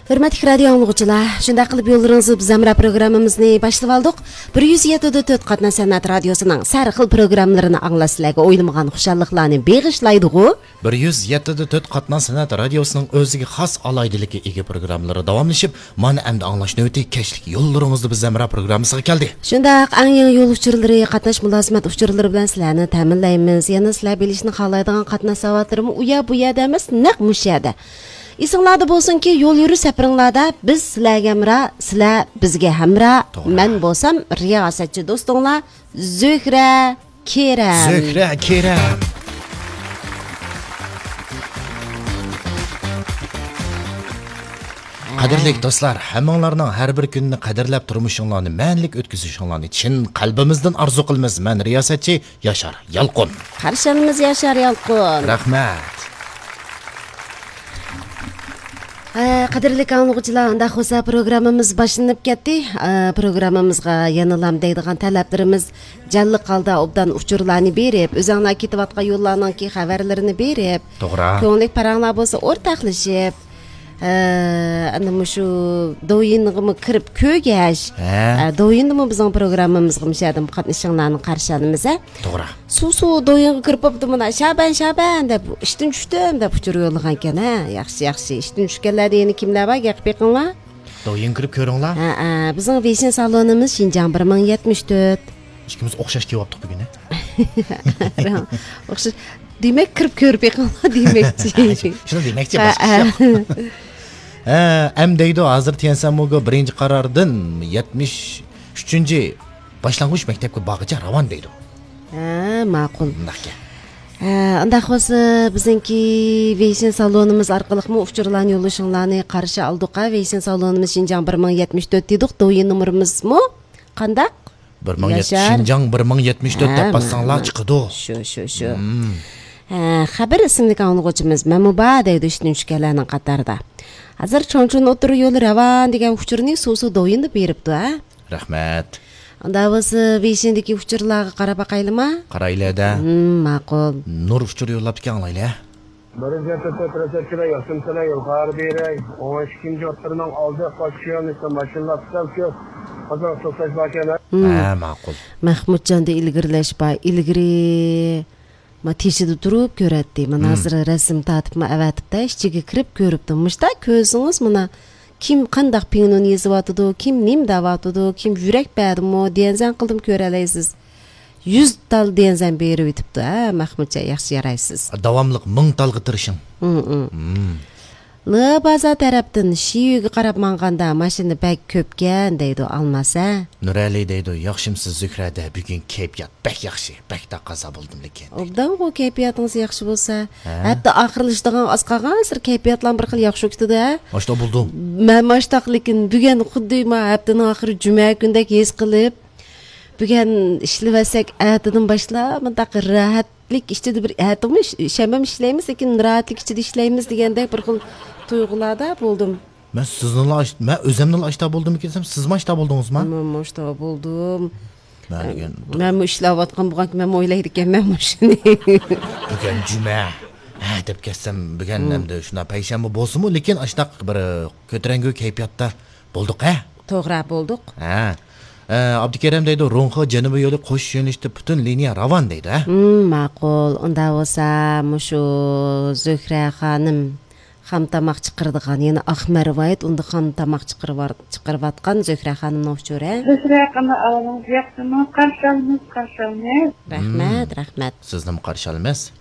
Hürmetli radio anlıqçılar, şunda qilib yo'llaringizni biz Zamra programmamizni boshlab oldik. 107.4 Qatna san'at radiosuning har xil programmalarini anglasizlarga o'ylamagan xushalliqlarni beg'ishlaydi-ku. 107.4 Qatna san'at radiosuning o'ziga xos alaydiligi ega programmalari davomlashib, mana endi anglashni o'tay kechlik yo'llaringizni biz Zamra programmasiga keldi. Shundaq eng yangi yo'l uchurlari, qatnash mulozimat uchurlari bilan sizlarni ta'minlaymiz. Yana sizlar bilishni xohlaydigan qatnash savatlarimi uya bu yerda emas, naq mushada. İsinglarda bo'lsinki, yo'l yurish safaringlarda biz sizlarga hamra, sizlar bizga hamra. Men bo'lsam riyosatchi do'stinglar Zuhra Keram. Zuhra Keram. Qadrli do'stlar, hammanglarning har bir kunni qadrlab turmushinglarni ma'nlik o'tkazishinglarni chin qalbimizdan orzu qilamiz. Men riyosatchi Yashar Yalqin. Qarshanimiz Yashar Yalqin. Rahmat. Qadrli anlıqçılar, unda xo'sa programmamiz boshlanib ketdi. Programmamizga yanilam deydigan talablarimiz jalli qalda obdan uchurlarni berib, o'zinglar ketayotgan yo'llarning xabarlarini berib, to'g'ri. Ko'nglik paranglar bo'lsa o'rtaqlashib, ana shu do'yinga kirib ko'gash. Do'yinmi bizning programmamizga mishadim qatnashinglarni qarshalimiz. To'g'ri. Suv do'yinga kirib bo'pti mana Shaban deb ishdan tushdim deb uchur yo'llagan ekan. Yaxshi. Ishdan tushganlar yana kimlar bor? Gap qilinglar. Do'yin kirib ko'ringlar. Bizning Vesin salonimiz Shinjang 1074. Ikkimiz o'xshash kelyaptik bugun. O'xshash. Demak kirib ko'rib qilinglar demakchi. Shuni demakchi boshqa. Deydi hozir Tiansanmoga birinchi qarordan 73-chi boshlang'ich maktabga bog'icha ravon deydi. Ma'qul. Unda xo'sa bizningki Vesin salonimiz orqali uchurlarni yo'llashinglarni qarshi oldik. Vesin salonimiz Shinjang 1074 dedik. Do'yin nomerimizmi? Qandaq? Shinjang 1074 deb bassanglar chiqadi. Shu. Xabar ismli anlıqçımız Mamuba deydi ishdan tushganlarning qatorida. Hozir chonchun o'tir yo'li ravon degan uchurni suv do'yinda beribdi, Rahmat. Unda bo'lsa Veshindagi uchurlarga qarab baqaylimi? Qaraylar-da. Ma'qul. Nur uchur yo'llab kelinglar. Birinchi protsesga yo'sinlar yuqori beray. 12-chi o'tirning oldi qo'shiyonisi mashinlar tutib, hozir to'xtash bakana. Ma'qul. Mahmudjonda ilgirlash bor, ilgiri teshida turib ko'ratdi. Mana hozir rasm tatibma avatibda ichiga kirib ko'ribdi. Mishda ko'zingiz mana kim qandaq pingun yezyapti, kim nim davatdi, kim yurak berdimi denzan qildim ko'ra olaysiz. 100 tal denzan berib o'tibdi. Mahmudcha yaxshi yaraysiz. Davomliq 1000 talga tirishing. Baza tarafdan shiyiga qarab manganda mashina bak ko'pgan deydi olmasa. Nurali deydi, yaxshimsiz Zuhrada, bugun kayfiyat bak yaxshi, bak da qaza bo'ldim lekin. Obdan bu kayfiyatingiz yaxshi bo'lsa, hatto oxirlashdigan oz qolgan sir kayfiyatlar bir xil yaxshi o'tdi-da. Oshda bo'ldim. Men mashtoq lekin bugun xuddi ma haftaning oxiri juma kundek his qilib, bugun ishlasak atadan boshlab mintaq rahatlik ichida bir atamni shanba ishlaymiz, lekin rahatlik ichida ishlaymiz degandek bir xil tuyg'ularda bo'ldim. Men o'zimni ashta bo'ldim ekan, siz mashta bo'ldingizmi? Men mashta bo'ldim. Men ishlayotgan bo'lgan men o'ylaydi ekanman shuni. Bugun juma. Deb kelsam, bugun endi shuna payshanba bo'lsin-mu, lekin ashtaq bir ko'tarangu kayfiyatda bo'ldik, To'g'ri bo'ldik. Abdukarim deydi, Ro'nxo janubiy yo'li qo'sh yo'nalishda butun liniya ravon deydi. Ma'qul. Unda bo'lsa, shu Zuhra xonim ham tamoq chiqirdigan, yana Ahmarvoyt unda ham tamoq chiqirayotgan Zuhra xonimning uchuri. Zuhra xonim yaxshimi? Qarshilamiz. Rahmat. Sizni qarshilamiz.